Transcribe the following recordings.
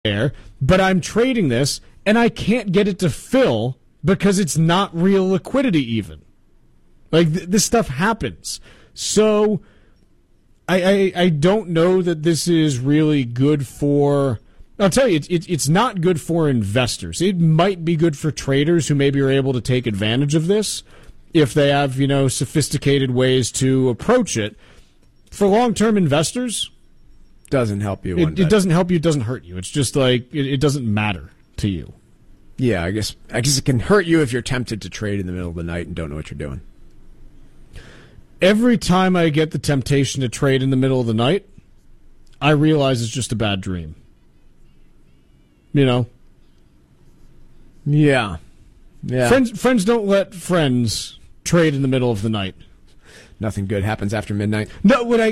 there, but I'm trading this, and I can't get it to fill because it's not real liquidity even. Like, this stuff happens. So I don't know that this is really good for... I'll tell you, it's not good for investors. It might be good for traders who maybe are able to take advantage of this if they have, sophisticated ways to approach it. For long-term investors... Doesn't help you. It doesn't help you. It doesn't hurt you. It's just like it doesn't matter to you. Yeah, I guess it can hurt you if you're tempted to trade in the middle of the night and don't know what you're doing. Every time I get the temptation to trade in the middle of the night, I realize it's just a bad dream. Yeah. Friends don't let friends trade in the middle of the night. Nothing good happens after midnight. No, what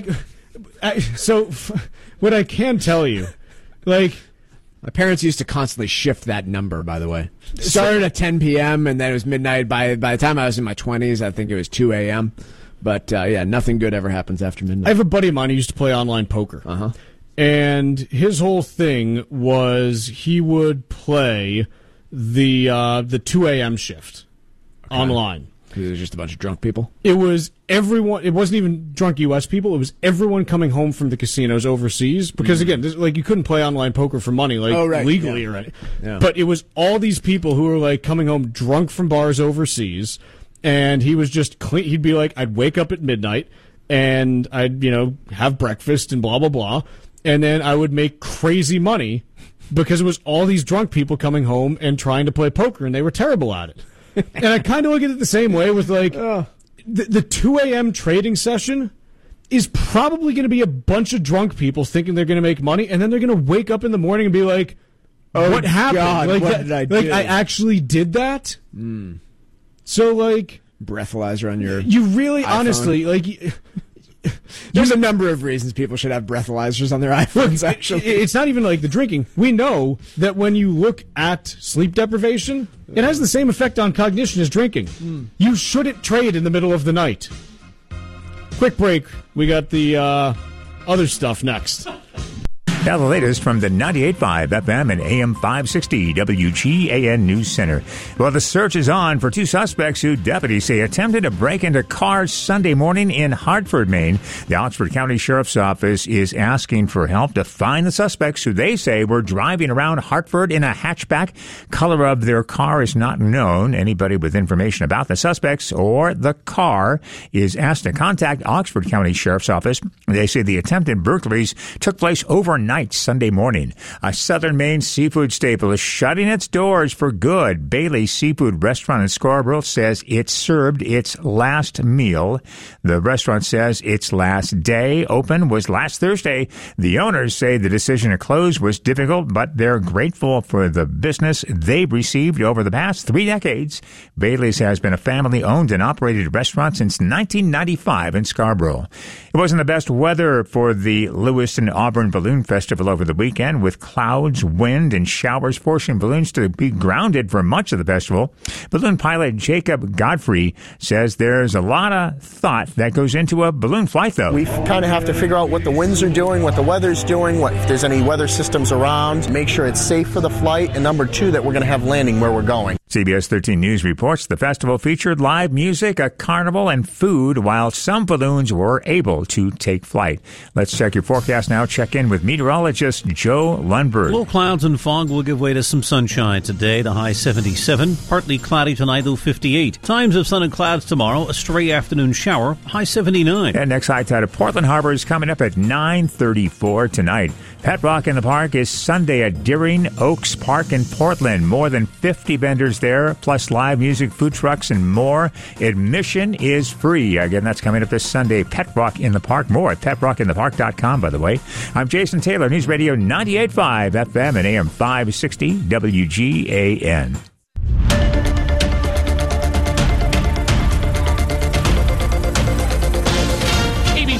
I can tell you, like, my parents used to constantly shift that number, by the way. It started at 10 p.m. and then it was midnight. By the time I was in my 20s, I think it was 2 a.m. But, nothing good ever happens after midnight. I have a buddy of mine who used to play online poker. Uh-huh. And his whole thing was he would play the 2 a.m. shift online. Because it was just a bunch of drunk people? It was everyone. It wasn't even drunk U.S. people. It was everyone coming home from the casinos overseas. Because, again, you couldn't play online poker for money, legally or anything. Yeah. But it was all these people who were, coming home drunk from bars overseas. And he was just clean. He'd be like, I'd wake up at midnight, and I'd, have breakfast and blah, blah, blah. And then I would make crazy money because it was all these drunk people coming home and trying to play poker, and they were terrible at it. And I kind of look at it the same way with, the 2 a.m. trading session is probably going to be a bunch of drunk people thinking they're going to make money, and then they're going to wake up in the morning and be like, what happened? God, what did I do? I actually did that? Mm. So, breathalyzer on your You really, iPhone. Honestly, there's a number of reasons people should have breathalyzers on their iPhones, actually. It's not even like the drinking. We know that when you look at sleep deprivation, it has the same effect on cognition as drinking. You shouldn't trade in the middle of the night. Quick break. We got the other stuff next. Now the latest from the 98.5 FM and AM 560 WGAN News Center. Well, the search is on for two suspects who deputies say attempted to break into cars Sunday morning in Hartford, Maine. The Oxford County Sheriff's Office is asking for help to find the suspects who they say were driving around Hartford in a hatchback. Color of their car is not known. Anybody with information about the suspects or the car is asked to contact Oxford County Sheriff's Office. They say the attempted burglaries took place overnight Sunday morning. A Southern Maine seafood staple is shutting its doors for good. Bailey's Seafood Restaurant in Scarborough says it served its last meal. The restaurant says its last day open was last Thursday. The owners say the decision to close was difficult, but they're grateful for the business they've received over the past 3 decades. Bailey's has been a family-owned and operated restaurant since 1995 in Scarborough. It wasn't the best weather for the Lewiston Auburn Balloon Festival over the weekend, with clouds, wind, and showers forcing balloons to be grounded for much of the festival. Balloon pilot Jacob Godfrey says there's a lot of thought that goes into a balloon flight, though. We kind of have to figure out what the winds are doing, what the weather's doing, if there's any weather systems around, make sure it's safe for the flight, and number 2, that we're going to have landing where we're going. CBS 13 News reports the festival featured live music, a carnival, and food, while some balloons were able to take flight. Let's check your forecast now. Check in with meteorologist Joe Lundberg. Low clouds and fog will give way to some sunshine today. The high 77. Partly cloudy tonight, low 58. Times of sun and clouds tomorrow. A stray afternoon shower. High 79. And next high tide at Portland Harbor is coming up at 9:34 tonight. Pet Rock in the Park is Sunday at Deering Oaks Park in Portland. More than 50 vendors there, plus live music, food trucks, and more. Admission is free. Again, that's coming up this Sunday. Pet Rock in the Park. More at petrockinthepark.com, by the way. I'm Jason Taylor, News Radio 98.5 FM and AM 560 WGAN.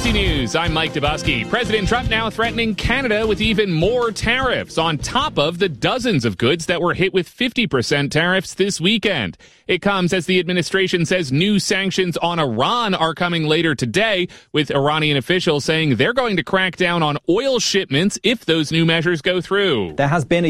ABC News, I'm Mike Dubosky. President Trump now threatening Canada with even more tariffs on top of the dozens of goods that were hit with 50% tariffs this weekend. It comes as the administration says new sanctions on Iran are coming later today, with Iranian officials saying they're going to crack down on oil shipments if those new measures go through. There has been